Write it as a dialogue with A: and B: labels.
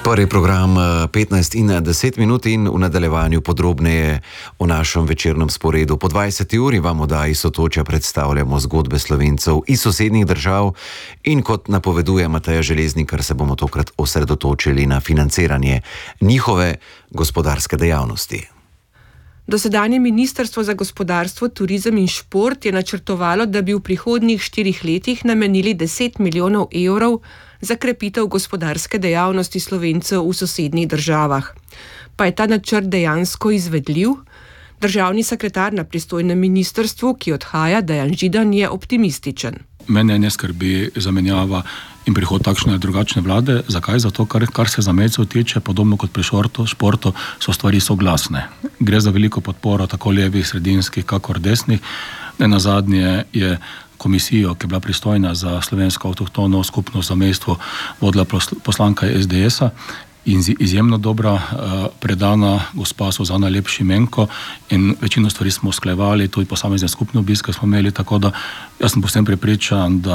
A: Torej program 15 in 10 minut in v nadaljevanju podrobneje o našem večernem sporedu. Po 20 uri vam oddaji Sotočja predstavljamo zgodbe Slovencev iz sosednjih držav in kot napoveduje Mateja Železnikar, se bomo tokrat osredotočili na financiranje njihove gospodarske dejavnosti.
B: Dosedanje Ministrstvo za gospodarstvo, turizem in šport je načrtovalo, da bi v prihodnjih 4 letih namenili 10 milijonov evrov za krepitev gospodarske dejavnosti Slovencev v sosednjih državah. Pa je ta načrt dejansko izvedljiv? Državni sekretar na pristojnem ministrstvu, ki odhaja, Dejan Židan, je optimističen.
C: Mene ne skrbi zamenjava in prihod takšne ali drugačne vlade. Zakaj? Zato, kar se zamejcev tiče, podobno kot pri športu, so stvari soglasne. Gre za veliko podporo tako levih, sredinskih, kakor desnih. Nenazadnje je komisijo, ki je bila pristojna za slovensko avtohtono skupnost zamejstvo, vodila poslanka SDS-a in izjemno dobra, predana gospa Suzana Lep Šimenko, in večino stvari smo usklajevali, tudi posamezne skupne obiske smo imeli, tako da jaz sem povsem prepričan, da